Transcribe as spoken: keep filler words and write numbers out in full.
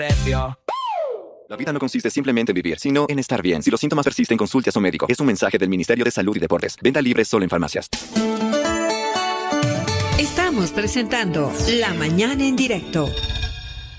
La vida no consiste simplemente en vivir, sino en estar bien. Si los síntomas persisten, consulte a su médico. Es un mensaje del Ministerio de Salud y Deportes. Venta libre solo en farmacias. Estamos presentando La Mañana en Directo